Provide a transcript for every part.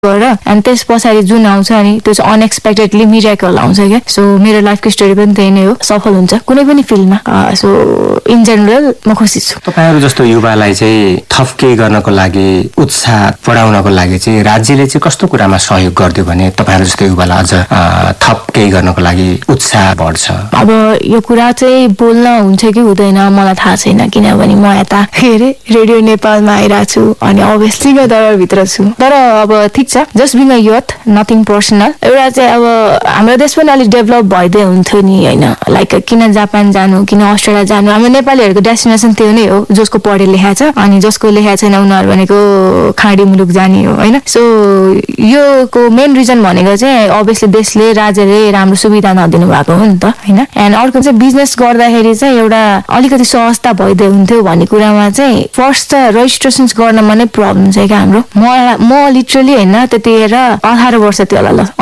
गरेर अनि त्यस पछाडि जुन आउँछ अनि त्यो चाहिँ अनएक्सपेक्टेडली मिरेकल आउँछ क्या. सो मेरो लाइफको स्टोरी पनि त्यही नै हो. सफल हुन्छ कुनै पनि फिल्डमा. सो इन जेनरल म खुसी छु. तपाईहरु जस्तो युवालाई चाहिँ थप केही गर्नको लागि उत्साह बढाउनको लागि चाहिँ राज्यले चाहिँ कस्तो कुरामा सहयोग गर्दियो भने तपाईहरु जस्तो युवालाई अझ थप केही गर्नको लागि उत्साह बढ्छ? अब यो कुरा चाहिँ बोल्न हुन्छ कि हुँदैन मलाई थाहा छैन, किनभने म यता रेडियो नेपालमा आइरहेको छु अनि अभियसली दरबारभित्र छु. तर अब ठिक छ, just being a youth, nothing personal. एउटा चाहिँ अब हाम्रो देश पनि अलिक डेभलप भइदिए हुन्थ्यो नि होइन. लाइक किन जापान जानु, किन अस्ट्रेलिया जानु. हाम्रो नेपालीहरूको डेस्टिनेसन त्यो नै हो, जसको पढे लेखा छ. अनि जसको लेखा छैन उनीहरू भनेको खाडी मुलुक जाने हो होइन. सो यो को मेन रिजन भनेको चाहिँ अभियसली देशले राज्यले राम्रो सुविधा नदिनु भएको हो नि त होइन. एन्ड अर्को चाहिँ बिजनेस गर्दाखेरि चाहिँ एउटा अलिकति सहजता भइदिए हुन्थ्यो भन्ने कुरामा चाहिँ फर्स्ट त रेजिस्ट्रेसन गर्नमा नै प्रब्लम छ क्या हाम्रो. म लिटरली होइन त्यतिखेर 18 वर्ष थियो होला, ल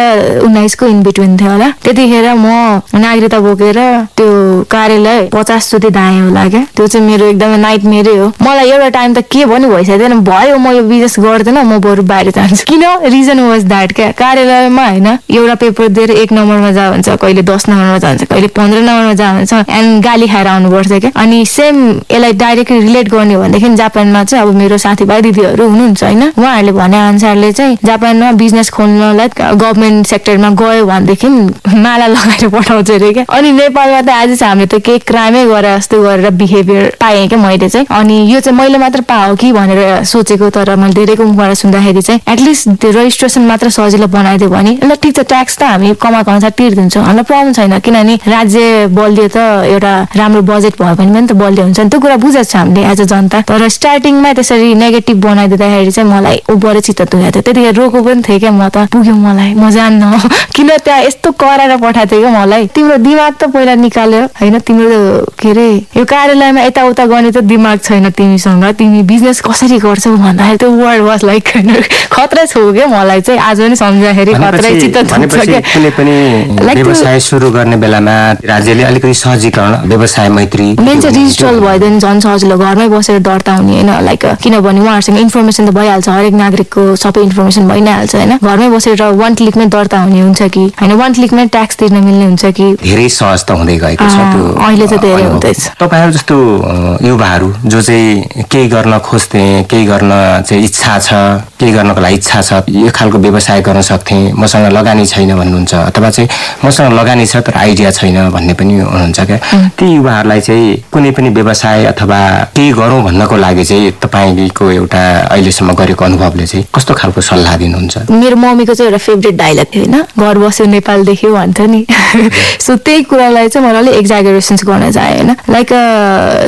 18-19 को इन बिट्विन थियो होला. त्यतिखेर म नागरिकता बोकेर त्यो कार्यालय 50 चोटि धाएँ होला क्या. त्यो चाहिँ मेरो एकदमै नाइट मेरै हो. मलाई एउटा टाइम त के पनि भइसकेन, भयो म यो बिजनेस गर्दैन, म बरु बाहिर जान्छु. किन? रिजन वाज द्याट क्या. कार्यालयमा होइन एउटा पेपर दिएर 1 नम्बरमा जा भन्छ, कहिले 10 नम्बरमा जान्छ, कहिले 15 नम्बरमा जा भन्छ. एन्ड गाली खाएर आउनुपर्छ क्या. अनि सेम यसलाई डाइरेक्टली रिलेट गर्ने हो भनेदेखि जापानमा चाहिँ अब मेरो साथीभाइ दिदीहरू हुनुहुन्छ होइन, उहाँहरूले भने अनुसारले चाहिँ जापानमा बिजनेस खोल्नलाई गभर्मेन्ट सेक्टरमा गयो भनेदेखि माला लगाएर पठाउँछ अरे क्या. अनि नेपालमा त आज चाहिँ हामीले त केही क्राइमै गरे जस्तो गरेर बिहेभियर पाएँ क्या मैले चाहिँ. अनि यो चाहिँ मैले मात्र पाओ कि भनेर सोचेको, तर मैले धेरैको मुखबाट सुन्दाखेरि चाहिँ एटलिस्ट त्यो रेजिस्ट्रेसन मात्र सजिलो बनाइदियो भने ल ठिक छ, ट्याक्स त हामी कमाएको अनुसार तिर्दिन्छौँ, हामीलाई प्रब्लम छैन. किनभने राज्य बलियो त एउटा राम्रो बजेट भयो भने पनि त बलियो हुन्छ नि. त्यो कुरा बुझेको छ हामीले एज अ जनता. तर स्टार्टिङमा त्यसरी नेगेटिभ बनाइदिँदाखेरि चाहिँ मलाई उबरै चित्त दुखेको थियो. त्यतिखेर रोको पनि थिएँ क्या म त. पुग्यो मलाई, म जान्न किन त्यहाँ यस्तो कराएर पठाएको थियो क्या मलाई. तिम्रो दिमाग त पहिला निकाल्यो होइन, तिम्रो के अरे यो कार्यालयमा यताउता गर्ने त दिमाग छैन तिमीसँग, तिमी बिजनेस कसरी गर्छौ भन्दाखेरि त्यो वर्ड वाज लाइक खतरा छ क्या. मलाई चाहिँ आज पनि सम्झाखेरि खतरै चित्त दुख्छ क्या. कुनै पनि व्यवसाय सुरु गर्ने बेलामा राज्यले अलिकति सहजीकरण, व्यवसाय मैत्री मेन चाहिँ डिजिटल भइदियो भने झन् सजिलो, घरमै बसेर दर्ता हुने होइन. लाइक किनभने उहाँहरूसँग इन्फर्मेसन त भइहाल्छ, हरेक नागरिकको सबै इन्फर्मेसन भइ नै हाल्छ होइन. घरमै बसेर 1 क्लिकमै दर्ता हुने हुन्छ कि होइन, 1 क्लिकमै ट्याक्स तिर्न मिल्ने हुन्छ कि. धेरै सहज त हुँदै गएको छ त्यो अहिले चाहिँ धेरै हुँदैछ. तपाईहरु जस्तो युवाहरू जो चाहिँ केही गर्न खोज्थे, केही गर्न चाहिँ इच्छा छ, केही गर्नको लागि इच्छा छ, यो खालको व्यवसाय गर्न सक्थे, मसँग लगानी छैन भन्नुहुन्छ, अथवा चाहिँ मसँग लगानी छ तर आइडिया छैन भन्ने पनि हुनुहुन्छ क्या. ती युवाहरूलाई चाहिँ कुनै पनि व्यवसाय अथवा केही गरौँ भन्नको लागि चाहिँ तपाईको एउटा अहिलेसम्म गरेको अनुभवले चाहिँ कस्तो खालको सल्लाह दिनुहुन्छ? मेरो मम्मीको चाहिँ एउटा फेभरेट डायलग थियो होइन, घर बस्यो नेपाल देख्यो भन्छ नि. सो त्यही कुरालाई चाहिँ मैले अलिक एक्जागरेसन गर्न चाहेँ होइन. लाइक